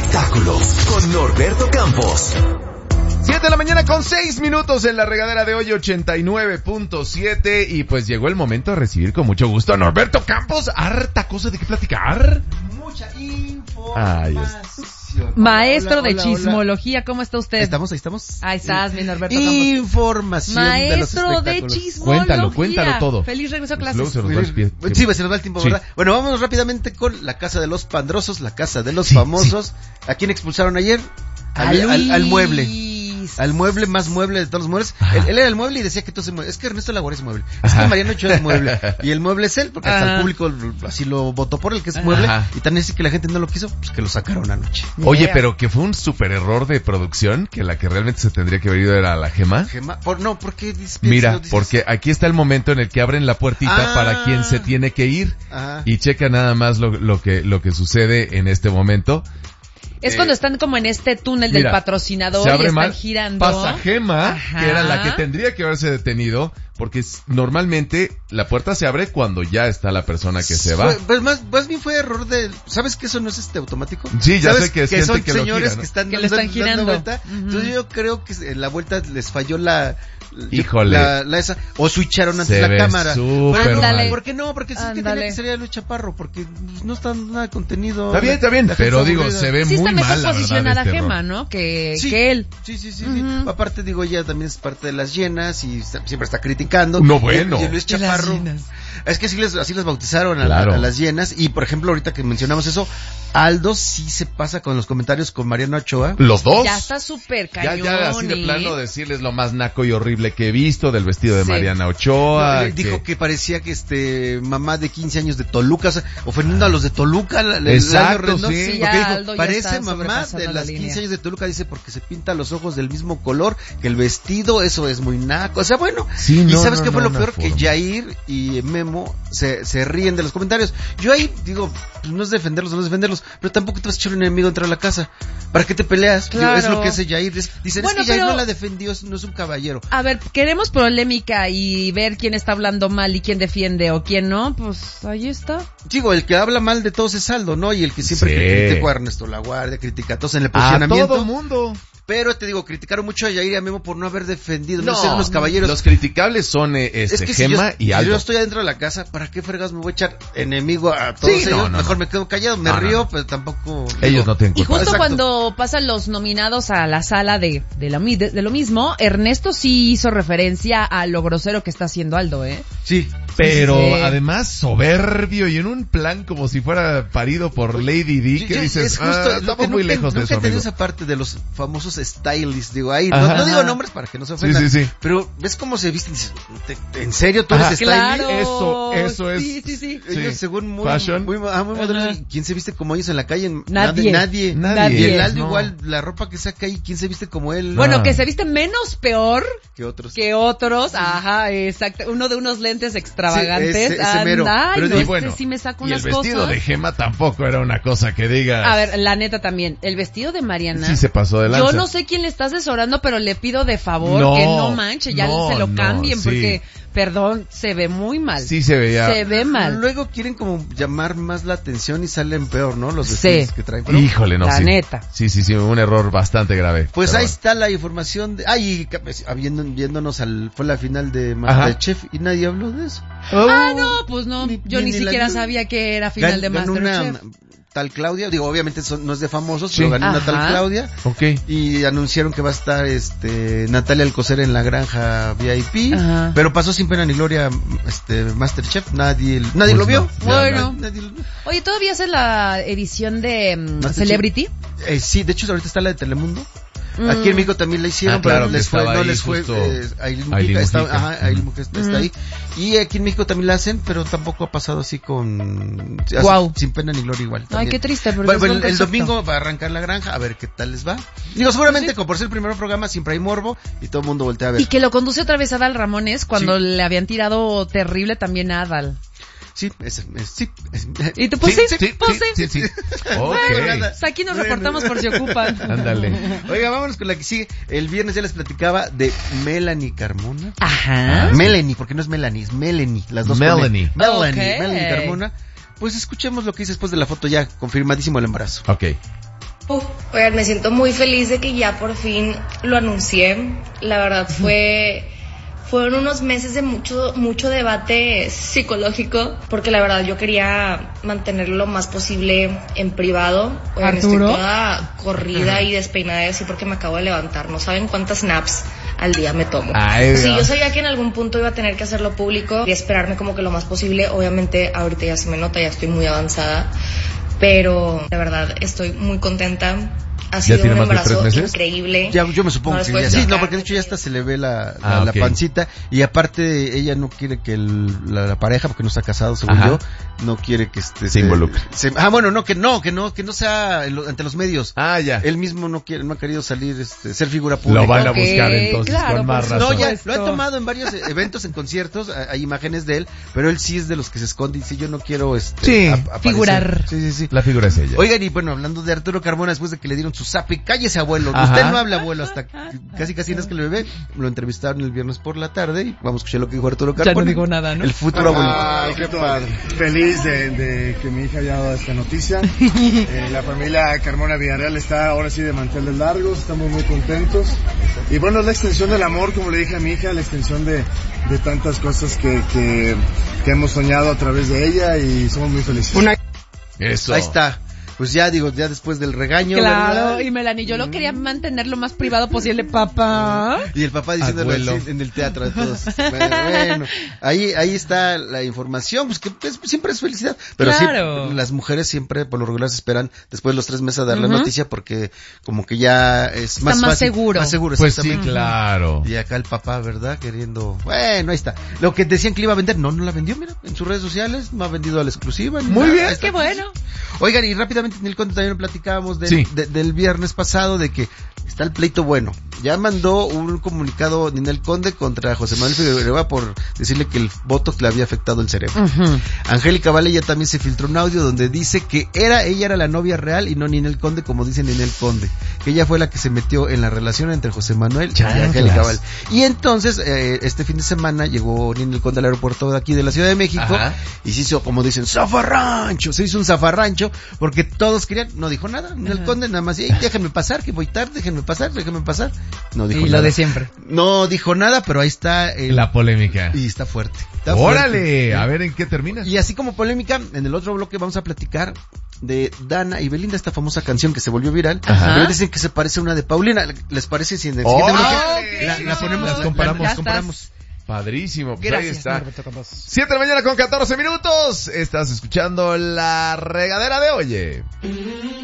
espectáculos con Norberto Campos. 7 de la mañana con 6 minutos en la regadera de hoy 89.7 y pues llegó el momento de recibir con mucho gusto a Norberto Campos. Harta cosa de qué platicar. Mucha información. Maestro de chismología, ¿cómo está usted? Ahí estamos. Ahí estás, mi Norberto Campos. Información Maestro de de los chismología. Cuéntalo todo. Feliz regreso a clases. Luego se nos va el pie. Sí, se nos va el tiempo, ¿verdad? Sí. Bueno, vámonos rápidamente con la casa de los pandrosos, la casa de los famosos. Sí. ¿A quién expulsaron ayer? Al mueble. Al mueble, más mueble de todos los muebles. Él era el mueble y decía que todo se mueve. Es que Ernesto Laguardia es mueble. Es que Mariano Ochoa es mueble. Y el mueble es él, porque hasta el público así lo votó por él, que es mueble. Y tan así que la gente no lo quiso, pues que lo sacaron anoche. Oye, pero que fue un súper error de producción, que la que realmente se tendría que haber ido era la Gema. ¿Por qué dices? Mira, porque aquí está el momento en el que abren la puertita para quien se tiene que ir. Y checa nada más lo que sucede en este momento. Es cuando están como en este túnel del patrocinador y están girando. Pasa Gema, que era la que tendría que haberse detenido, porque normalmente la puerta se abre cuando ya está la persona que se va. Pues más bien fue error de... ¿Sabes que eso no es automático? Sí, ya sé que es gente son que señores lo gira, ¿no? que le están girando. Vuelta. Entonces yo creo que en la vuelta les falló Híjole. esa, o switcharon antes la cámara. ¿Por qué no? Porque sí que tenía que salir a Luis Chaparro, porque no está nada de contenido. Está bien, pero digo, se ve muy mal, la verdad. Sí está mejor posicionada Gema, ¿no? Que él. Sí. Aparte, digo, ella también es parte de las llenas y siempre está criticando. No, bueno. Y Luis Chaparro. Es que así les bautizaron a las llenas. Y por ejemplo, ahorita que mencionamos eso, Aldo sí se pasa con los comentarios con Mariano Ochoa. ¿Los dos? Ya está súper cañón. Ya así de plano decirles lo más naco y horrible que he visto del vestido de Mariana Ochoa. Dijo que parecía que mamá de 15 años de Toluca, o sea, ofendiendo a los de Toluca. Exacto, sí. Porque dijo, parece mamá de las 15 años de Toluca, dice, porque se pinta los ojos del mismo color que el vestido, eso es muy naco. O sea, bueno. Sí, y ¿sabes qué fue lo peor? Que Jair y Memo se ríen de los comentarios. Yo ahí digo, pues no es defenderlos, pero tampoco te vas a echar un enemigo dentro de la casa. ¿Para qué te peleas? Claro. Es lo que hace Jair. Dicen, es que Jair no la defendió, no es un caballero. A ver, queremos polémica y ver quién está hablando mal y quién defiende o quién no, pues ahí está. Digo, el que habla mal de todos es Aldo, ¿no? Y el que siempre critica a Ernesto Laguardia, critica a todos en el posicionamiento. A todo mundo. Pero te digo, criticaron mucho a Jair y a Memo por no haber defendido, no ser unos caballeros. Los criticables son Gema y Aldo. Si yo estoy adentro de la casa, ¿para qué fregas me voy a echar enemigo a todos ellos? Mejor me quedo callado, me río, pero tampoco... Ellos no tienen culpa. Y justo cuando pasan los nominados a la sala de lo mismo, Ernesto sí hizo referencia a lo grosero que está haciendo Aldo, ¿eh? Sí. Pero además soberbio y en un plan como si fuera parido por Lady Di, que dices, estamos muy lejos de eso, amigo. Esa parte de los famosos stylists, digo, ahí, no digo nombres para que no se ofendan. Sí. Pero ves cómo se visten y dices, ¿en serio tú eres stylist? Claro. Eso es. Sí. Ellos según muy fashion. Muy modernos. ¿Quién se viste como ellos en la calle? Nadie. Y el Aldo igual, la ropa que saca ahí, ¿quién se viste como él? Bueno, que se viste menos peor que otros. Ajá, exacto. Uno de unos lentes extravagantes. Ese mero. Pero bueno, sí me saco unas y el vestido de Gema tampoco era una cosa que digas. A ver, la neta también. El vestido de Mariana. Sí se pasó de lanza. Yo no sé quién le está asesorando, pero le pido de favor que no manche, ya se lo cambien porque... Perdón, se ve muy mal. Sí se veía. Se ve mal. Luego quieren como llamar más la atención y salen peor, ¿no? Los vestidos que traen. Pero, híjole, no, la neta. Sí, un error bastante grave. Pues ahí está la información de... viéndonos fue la final de MasterChef y nadie habló de eso. No, pues no. Yo ni siquiera sabía que era final de MasterChef. Tal Claudia, digo, obviamente no es de famosos, pero ganó una tal Claudia. Okay. Y anunciaron que va a estar Natalia Alcocer en la granja VIP, pero pasó sin pena ni gloria MasterChef, nadie pues lo vio. Bueno. Oye, ¿todavía hace la edición de Celebrity? Sí, de hecho ahorita está la de Telemundo. Aquí en México también la hicieron, pero les fue Aileen Mujica está ahí. Y aquí en México también la hacen, pero tampoco ha pasado así sin pena ni gloria igual. Ay, qué triste. El domingo va a arrancar la granja, a ver qué tal les va. Digo, seguramente como por ser el primer programa siempre hay morbo y todo el mundo voltea a ver. Y que lo conduce otra vez Adal Ramones cuando le habían tirado terrible también a Adal. Sí. ¿Y tú pues sí? Sí. Bueno, aquí nos reportamos por si ocupan. Ándale. Oiga, vámonos con la que sigue. El viernes ya les platicaba de Melanie Carmona. Ajá. Melanie, porque no es Melanie, es Melanie. Las dos Melanie. Melanie Carmona. Pues escuchemos lo que dice después de la foto ya confirmadísimo el embarazo. Ok. Oigan, me siento muy feliz de que ya por fin lo anuncié. La verdad fueron unos meses de mucho debate psicológico, porque la verdad yo quería mantenerlo lo más posible en privado. Oigan, estoy toda corrida y despeinada así porque me acabo de levantar. No saben cuántas snaps al día me tomo. Sí, yo sabía que en algún punto iba a tener que hacerlo público y esperarme como que lo más posible. Obviamente ahorita ya se me nota, ya estoy muy avanzada, pero de verdad estoy muy contenta. Ha sido un embarazo increíble. Ya, yo me supongo que ya. Sí, no, porque de hecho ya hasta se le ve la pancita. Y aparte, ella no quiere que la pareja, porque no está casado, según yo, no quiere que se involucre. Bueno, que no sea ante los medios. Ya. Él mismo no ha querido salir, ser figura pública. Lo van a buscar entonces, claro, con más razón. No, ya, lo ha tomado en varios eventos, en conciertos, hay imágenes de él, pero él sí es de los que se esconde y dice, yo no quiero, figurar. Sí. La figura es ella. Oigan, y bueno, hablando de Arturo Carmona, después de que le dieron su zape, cállese abuelo, usted no habla abuelo, hasta casi no es que le bebé, lo entrevistaron el viernes por la tarde y vamos a escuchar lo que dijo Arturo Carmona. Ya no digo nada, ¿no? El futuro abuelo. Ay, qué padre. Feliz de que mi hija haya dado esta noticia. La familia Carmona Villarreal está ahora sí de manteles largos, estamos muy contentos. Y bueno, es la extensión del amor, como le dije a mi hija, la extensión de tantas cosas que hemos soñado a través de ella y somos muy felices. Eso. Ahí está. Pues ya después del regaño. Claro, ¿verdad? y Melanie, yo lo quería mantener lo más privado posible, papá. Y el papá diciéndolo así en el teatro de todos. Bueno, ahí está la información, pues que siempre es felicidad. Pero claro. Sí, las mujeres siempre por lo regular se esperan después de los 3 meses a dar la noticia porque como que ya es más fácil, seguro. Más seguro, pues sí, claro. Y acá el papá, ¿verdad? Queriendo, bueno, ahí está. Lo que decían que le iba a vender, no la vendió, mira, en sus redes sociales, no ha vendido a la exclusiva. Muy bien. Qué bueno. Oigan, y rápidamente en el conte también platicábamos del viernes pasado de que está el pleito bueno. Ya mandó un comunicado Ninel Conde contra José Manuel Figueroa por decirle que el botox le había afectado el cerebro. Angélica Vale ya también se filtró un audio donde dice que ella era la novia real y no Ninel Conde, como dice Ninel Conde, que ella fue la que se metió en la relación entre José Manuel y Angélica Vale. Y entonces este fin de semana llegó Ninel Conde al aeropuerto de aquí de la Ciudad de México y se hizo, como dicen, zafarrancho, se hizo un zafarrancho porque todos querían, no dijo nada, Ninel Conde nada más, déjenme pasar, que voy tarde, déjenme pasar. No dijo nada. Lo de siempre. No dijo nada, pero ahí está la polémica. Y está fuerte. ¡Órale! A ver en qué termina. Y así como polémica, en el otro bloque vamos a platicar de Dana y Belinda, esta famosa canción que se volvió viral. Pero dicen que se parece a una de Paulina. ¿Les parece si en el siguiente bloque la ponemos? Las comparamos. Padrísimo, pues gracias, ahí está. 7 de la mañana con 14 minutos. Estás escuchando La Regadera de Oye.